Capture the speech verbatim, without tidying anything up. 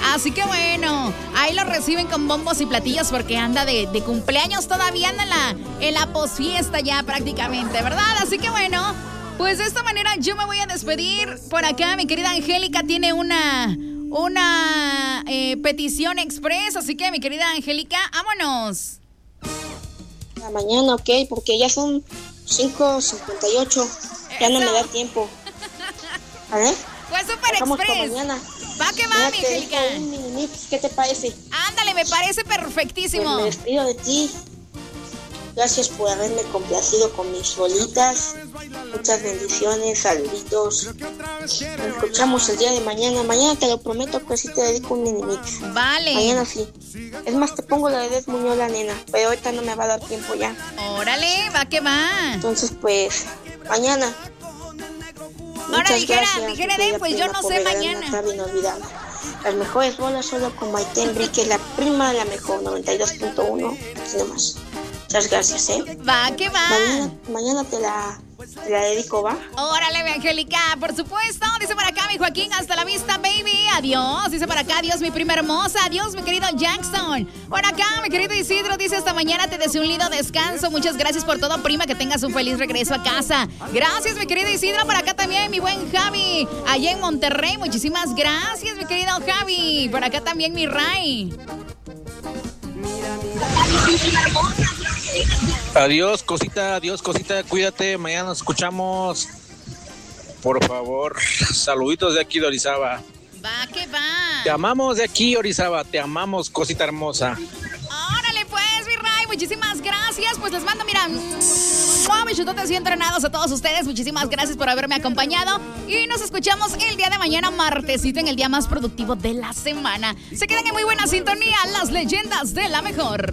Así que bueno, ahí lo reciben con bombos y platillos porque anda de, de cumpleaños, todavía anda en la, en la posfiesta ya prácticamente, ¿verdad? Así que bueno, pues de esta manera yo me voy a despedir. Por acá mi querida Angélica tiene una, una eh, petición express, así que mi querida Angélica, vámonos. La mañana, ok, porque ya son cinco cincuenta y ocho, ya no me da tiempo. ¿Vale? Pues súper express. Va que va, Mira, mi Angélica. Un mini mix, ¿qué te parece? Ándale, me parece perfectísimo. Pues me despido de ti. Gracias por haberme complacido con mis bolitas. Muchas bendiciones, saluditos. Nos escuchamos el día de mañana. Mañana te lo prometo que sí te dedico un mini mix. Vale. Mañana sí. Es más, te pongo la de Des Muñoz, la nena. Pero ahorita no me va a dar tiempo ya. Órale, va que va. Entonces, pues, mañana. Ahora dijera, dijera de, pues yo no sé mañana. Inolvidable. Las mejores bolas solo con Maite Enrique, la prima de la mejor, noventa y dos punto uno. Así nomás. Muchas gracias, ¿eh? Va, que va. Mañana, mañana te la, te la dedico, ¿va? Órale, mi Angélica, por supuesto. Dice por acá mi Joaquín, hasta la vista, baby. Adiós. Dice por acá, adiós, mi prima hermosa. Adiós, mi querido Jackson. Por acá, mi querido Isidro, dice hasta mañana, te deseo un lindo descanso. Muchas gracias por todo, prima, que tengas un feliz regreso a casa. Gracias, mi querido Isidro. Por acá también, mi buen Javi, allá en Monterrey. Muchísimas gracias, mi querido Javi. Por acá también, mi Ray. Adiós, cosita, adiós, cosita, cuídate, mañana nos escuchamos. Por favor, saluditos de aquí de Orizaba. Va que va. Te amamos de aquí, Orizaba, te amamos, cosita hermosa. Órale pues, mi Ray, muchísimas gracias. Pues les mando, mira, bichototes y entrenados a todos ustedes. Muchísimas gracias por haberme acompañado. Y nos escuchamos el día de mañana, martesito, en el día más productivo de la semana. Se quedan en muy buena sintonía las leyendas de la mejor.